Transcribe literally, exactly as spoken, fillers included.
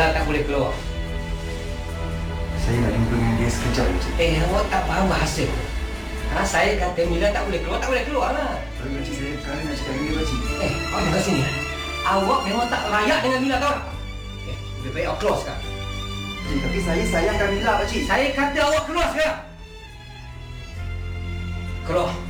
Mila tak boleh keluar. Saya nak jumpa dengan dia sekejap, Pakcik. Eh, awak tak faham bahasa. Ha, saya kata Mila tak boleh keluar, tak boleh keluar lah. Tapi Pakcik, saya sekarang nak cakap dengan dia, Pakcik. Eh, awak dengar sini. Awak memang tak layak dengan Mila, tahu tak? Eh, lebih baik awak keluar sekarang. Pakcik, tapi saya sayangkan Mila, Pakcik. Saya kata awak keluar sekarang. Keluar.